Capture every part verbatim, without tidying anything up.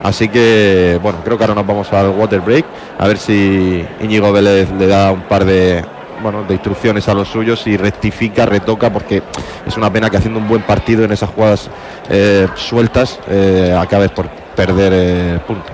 Así que, bueno, creo que ahora nos vamos al water break, a ver si Íñigo Vélez le da un par de, bueno, de instrucciones a los suyos y rectifica, retoca, porque es una pena que haciendo un buen partido en esas jugadas eh, sueltas eh, acabes por perder eh, puntos.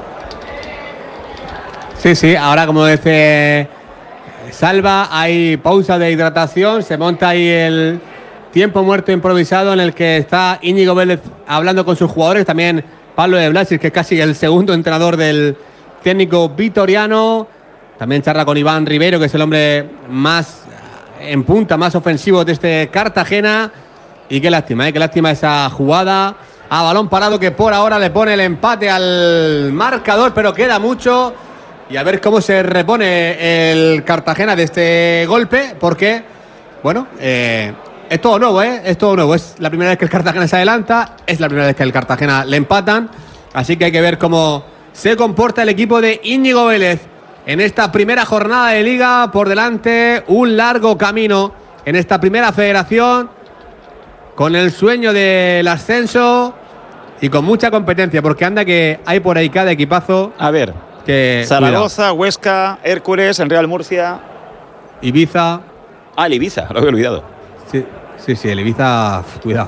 Sí, sí, ahora como dice Salva, hay pausa de hidratación, se monta ahí el tiempo muerto improvisado en el que está Íñigo Vélez hablando con sus jugadores, también Pablo de Blasis, que es casi el segundo entrenador del técnico vitoriano. También charla con Iván Ribeiro, que es el hombre más en punta, más ofensivo de este Cartagena. Y qué lástima, ¿eh? Qué lástima esa jugada a balón parado que por ahora le pone el empate al marcador, pero queda mucho. Y a ver cómo se repone el Cartagena de este golpe, porque, bueno, eh, es todo nuevo, ¿eh? Es todo nuevo. Es la primera vez que el Cartagena se adelanta, es la primera vez que el Cartagena le empatan. Así que hay que ver cómo se comporta el equipo de Íñigo Vélez en esta primera jornada de Liga. Por delante, un largo camino en esta primera federación, con el sueño del ascenso y con mucha competencia, porque anda que hay por ahí cada equipazo. A ver, que Zaragoza, cuidado. Huesca, Hércules, el Real Murcia, Ibiza. Ah, el Ibiza, lo había olvidado. Sí, sí, sí, el Ibiza, cuidado.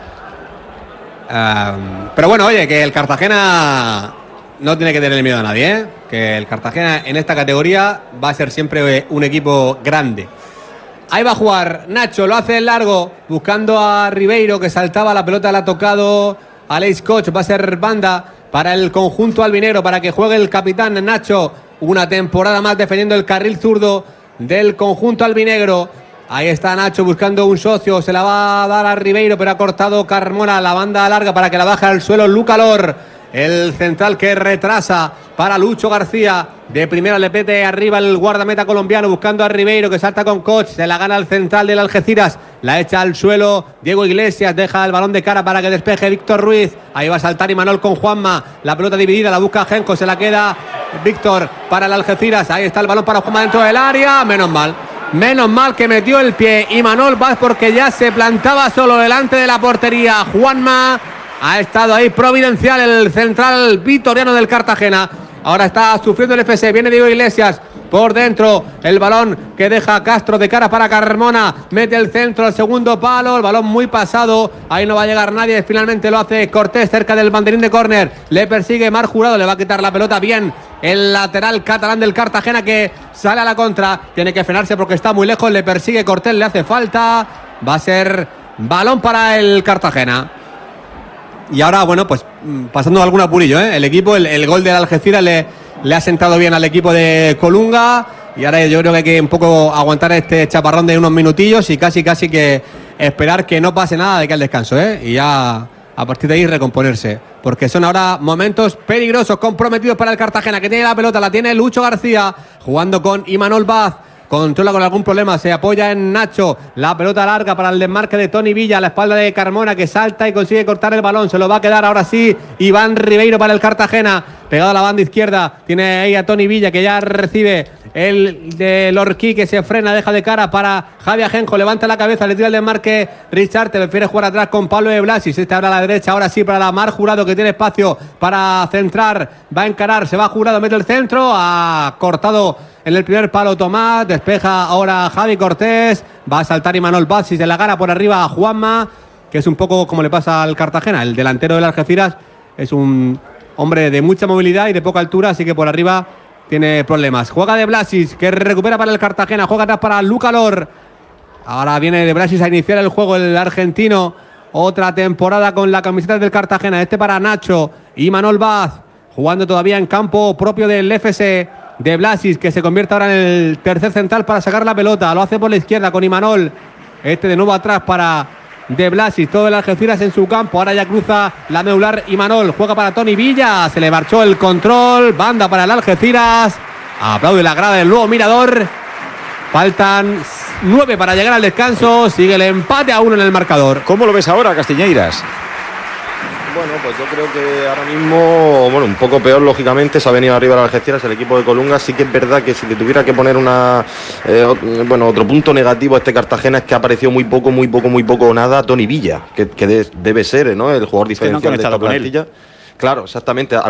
Um, pero bueno, oye, que el Cartagena no tiene que tener miedo a nadie, ¿eh? Que el Cartagena en esta categoría va a ser siempre un equipo grande. Ahí va a jugar Nacho, lo hace en largo, buscando a Ribeiro, que saltaba, la pelota la ha tocado Aleix Coch, va a ser banda para el conjunto albinegro, para que juegue el capitán Nacho, una temporada más defendiendo el carril zurdo del conjunto albinegro. Ahí está Nacho buscando un socio, se la va a dar a Ribeiro, pero ha cortado Carmona, la banda larga para que la baje al suelo Lucalor, el central que retrasa para Lucho García. De primera le pete arriba el guardameta colombiano buscando a Ribeiro, que salta con Koch, se la gana el central del Algeciras, la echa al suelo Diego Iglesias, deja el balón de cara para que despeje Víctor Ruiz. Ahí va a saltar Imanol con Juanma, la pelota dividida, la busca Genco, se la queda Víctor para el Algeciras. Ahí está el balón para Juanma dentro del área, menos mal. Menos mal que metió el pie Imanol Vaz, porque ya se plantaba solo delante de la portería. Juanma ha estado ahí providencial, el central vitoriano del Cartagena. Ahora está sufriendo el F C, viene Diego Iglesias por dentro, el balón que deja Castro de cara para Carmona, mete el centro al segundo palo, el balón muy pasado, ahí no va a llegar nadie, finalmente lo hace Cortés cerca del banderín de córner, le persigue Mar Jurado, le va a quitar la pelota bien el lateral catalán del Cartagena, que sale a la contra, tiene que frenarse porque está muy lejos, le persigue Cortés, le hace falta, va a ser balón para el Cartagena. Y ahora, bueno, pues pasando algún apurillo, ¿eh? El equipo, el, el gol del Algeciras le, le ha sentado bien al equipo de Colunga. Y ahora yo creo que hay que un poco aguantar este chaparrón de unos minutillos y casi, casi que esperar que no pase nada de que al descanso, ¿eh? Y ya a partir de ahí recomponerse. Porque son ahora momentos peligrosos, comprometidos para el Cartagena, que tiene la pelota, la tiene Lucho García, jugando con Imanol Vaz. Controla con algún problema, se apoya en Nacho, la pelota larga para el desmarque de Tony Villa, a la espalda de Carmona, que salta y consigue cortar el balón, se lo va a quedar ahora sí Iván Ribeiro para el Cartagena, pegado a la banda izquierda, tiene ahí a Tony Villa, que ya recibe el de Lorquí, que se frena, deja de cara para Javi Ajenjo, levanta la cabeza, le tira el desmarque Richard, te prefiere jugar atrás con Pablo de Blasis, este ahora a la derecha, ahora sí para la Mar Jurado, que tiene espacio para centrar, va a encarar, se va Jurado, mete el centro, ha cortado en el primer palo Tomás, despeja ahora Javi Cortés, va a saltar Imanol Vaz y se la gana por arriba a Juanma, que es un poco como le pasa al Cartagena, el delantero del Algeciras es un hombre de mucha movilidad y de poca altura, así que por arriba tiene problemas. Juega de Blasis, que recupera para el Cartagena, juega atrás para Lucalor, ahora viene de Blasis a iniciar el juego el argentino, otra temporada con la camiseta del Cartagena, este para Nacho, Imanol Vaz, jugando todavía en campo propio del F C de Blasis, que se convierte ahora en el tercer central para sacar la pelota, lo hace por la izquierda con Imanol, este de nuevo atrás para de Blasis, todo el Algeciras en su campo, ahora ya cruza la medular Imanol, juega para Tony Villa, se le marchó el control, banda para el Algeciras, aplaude la grada del nuevo Mirador, faltan nueve para llegar al descanso, sigue el empate a uno en el marcador. ¿Cómo lo ves ahora, Castiñeiras? Bueno, pues yo creo que ahora mismo, bueno, un poco peor, lógicamente, se ha venido arriba el Algeciras, el equipo de Colunga. Sí que es verdad que si le tuviera que poner una, eh, bueno, otro punto negativo a este Cartagena es que ha aparecido muy poco, muy poco, muy poco o nada Tony Villa, que, que de, debe ser, ¿no?, el jugador diferencial de esta plantilla. Claro, exactamente.